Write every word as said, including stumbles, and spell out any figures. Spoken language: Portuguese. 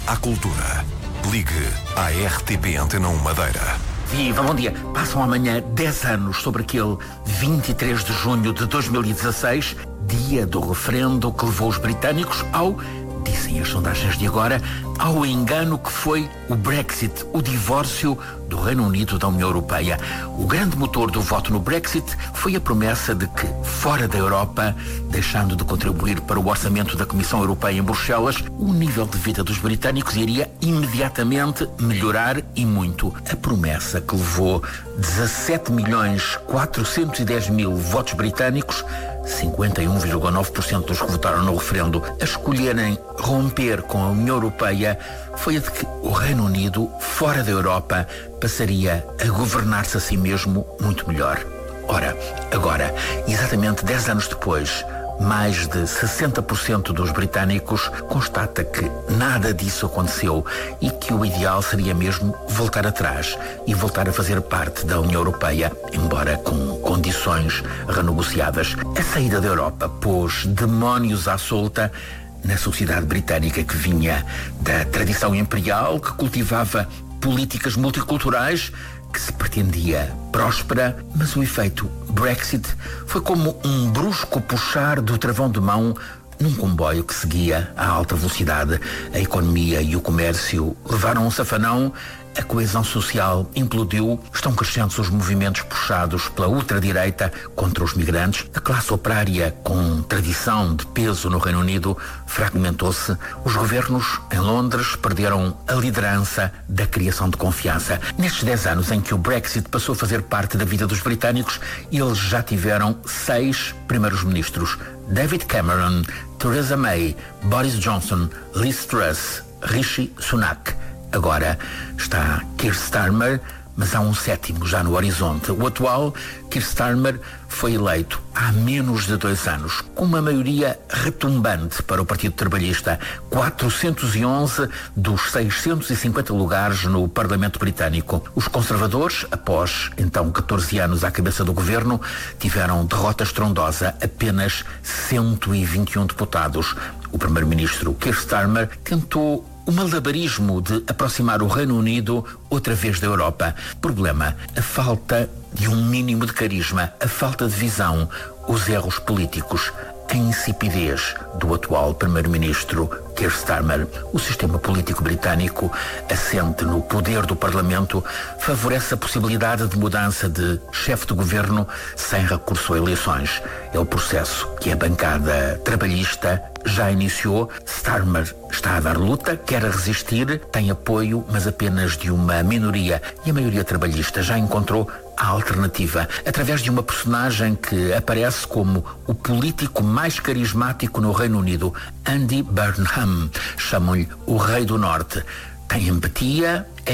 à cultura. Ligue à R T P Antena um Madeira. Viva, bom dia. Passam amanhã dez anos sobre aquele vinte e três de junho de dois mil e dezasseis, dia do referendo que levou os britânicos ao, dizem as sondagens de agora, ao engano que foi o Brexit, o divórcio do Reino Unido da União Europeia. O grande motor do voto no Brexit foi a promessa de que, fora da Europa, deixando de contribuir para o orçamento da Comissão Europeia em Bruxelas, o nível de vida dos britânicos iria imediatamente melhorar e muito. A promessa que levou dezassete milhões quatrocentos e dez mil votos britânicos, cinquenta e um vírgula nove por cento dos que votaram no referendo, a escolherem romper com a União Europeia, foi a de que o Reino Unido, fora da Europa, passaria a governar-se a si mesmo muito melhor. Ora, agora, exatamente dez anos depois, mais de sessenta por cento dos britânicos constata que nada disso aconteceu e que o ideal seria mesmo voltar atrás e voltar a fazer parte da União Europeia, embora com condições renegociadas. A saída da Europa pôs demónios à solta na sociedade britânica que vinha da tradição imperial, que cultivava políticas multiculturais, que se pretendia próspera, mas o efeito Brexit foi como um brusco puxar do travão de mão num comboio que seguia a alta velocidade. A economia e o comércio levaram um safanão, a coesão social implodiu, estão crescentes os movimentos puxados pela ultradireita contra os migrantes, a classe operária com tradição de peso no Reino Unido fragmentou-se, os governos em Londres perderam a liderança da criação de confiança. Nestes dez anos em que o Brexit passou a fazer parte da vida dos britânicos, eles já tiveram seis primeiros ministros: David Cameron, Theresa May, Boris Johnson, Liz Truss, Rishi Sunak. Agora está Keir Starmer, mas há um sétimo já no horizonte. O atual Keir Starmer foi eleito há menos de dois anos, com uma maioria retumbante para o Partido Trabalhista. quatrocentos e onze dos seiscentos e cinquenta lugares no Parlamento Britânico. Os conservadores, após então catorze anos à cabeça do governo, tiveram derrota estrondosa, apenas cento e vinte e um deputados. O primeiro-ministro Keir Starmer tentou o malabarismo de aproximar o Reino Unido outra vez da Europa. Problema: a falta de um mínimo de carisma, a falta de visão, os erros políticos, a insipidez do atual primeiro-ministro Keir Starmer. O sistema político britânico, assente no poder do Parlamento, favorece a possibilidade de mudança de chefe de governo sem recurso a eleições. É o processo que a bancada trabalhista já iniciou. Starmer está a dar luta, quer resistir, tem apoio, mas apenas de uma minoria. E a maioria trabalhista já encontrou a alternativa, através de uma personagem que aparece como o político mais carismático no Reino Unido, Andy Burnham. Chamam-lhe o Rei do Norte. Tem empatia, é